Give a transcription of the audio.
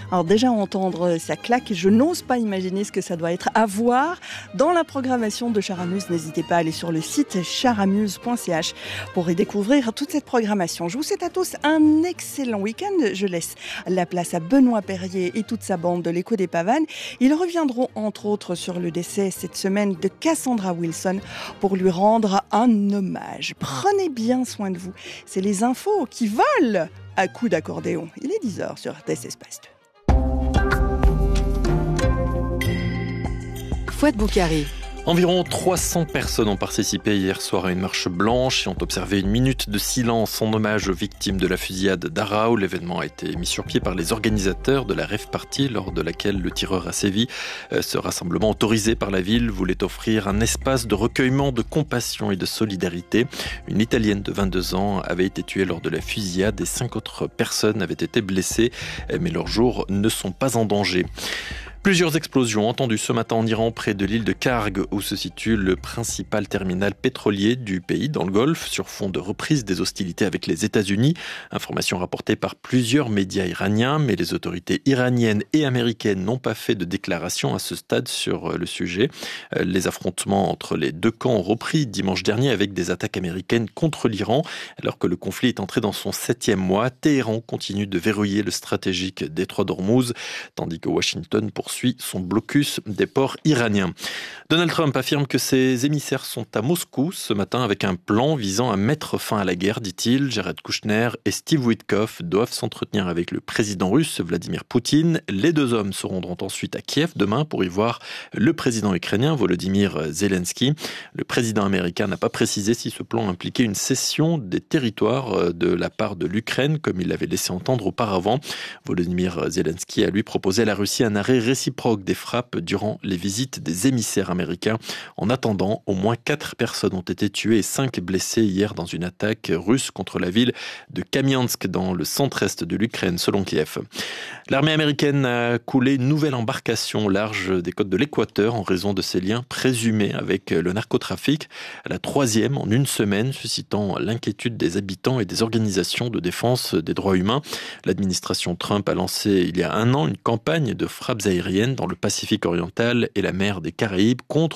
Alors déjà entendre sa claque, je n'ose pas imaginer ce que ça doit être à voir dans la programmation de Charamuse. N'hésitez pas à aller sur le site charamuse.ch pour y découvrir toute cette programmation. Je vous souhaite à tous un excellent week-end. Je laisse la place à Benoît Perrier et toute sa bande de l'Écho des Pavanes. Ils reviendront entre autres sur le décès cette semaine de Cassandra Wilson pour lui rendre un hommage. Prenez bien soin de vous. C'est les infos qui volent à coups d'accordéon. Il est 10h sur RTS Espace 2. Fouad Boukari. Environ 300 personnes ont participé hier soir à une marche blanche et ont observé une minute de silence en hommage aux victimes de la fusillade d'Arao. L'événement a été mis sur pied par les organisateurs de la rave party lors de laquelle le tireur a sévi. Ce rassemblement autorisé par la ville voulait offrir un espace de recueillement, de compassion et de solidarité. Une Italienne de 22 ans avait été tuée lors de la fusillade et 5 autres personnes avaient été blessées, mais leurs jours ne sont pas en danger. Plusieurs explosions entendues ce matin en Iran près de l'île de Karg où se situe le principal terminal pétrolier du pays dans le Golfe sur fond de reprise des hostilités avec les États-Unis. Information rapportée par plusieurs médias iraniens, mais les autorités iraniennes et américaines n'ont pas fait de déclaration à ce stade sur le sujet. Les affrontements entre les deux camps ont repris dimanche dernier avec des attaques américaines contre l'Iran. Alors que le conflit est entré dans son 7e mois, Téhéran continue de verrouiller le stratégique détroit d'Ormuz, tandis que Washington poursuit son blocus des ports iraniens. Donald Trump affirme que ses émissaires sont à Moscou ce matin avec un plan visant à mettre fin à la guerre, dit-il. Jared Kushner et Steve Witkoff doivent s'entretenir avec le président russe Vladimir Poutine. Les deux hommes se rendront ensuite à Kiev demain pour y voir le président ukrainien Volodymyr Zelensky. Le président américain n'a pas précisé si ce plan impliquait une cession des territoires de la part de l'Ukraine, comme il l'avait laissé entendre auparavant. Volodymyr Zelensky a lui proposé à la Russie un arrêt réciproque des frappes durant les visites des émissaires américains. En attendant, au moins 4 personnes ont été tuées et 5 blessées hier dans une attaque russe contre la ville de Kamiansk dans le centre-est de l'Ukraine, selon Kiev. L'armée américaine a coulé une nouvelle embarcation au large des côtes de l'Équateur en raison de ses liens présumés avec le narcotrafic. La 3e en une semaine, suscitant l'inquiétude des habitants et des organisations de défense des droits humains. L'administration Trump a lancé il y a un an une campagne de frappes aériennes dans le Pacifique oriental et la mer des Caraïbes contre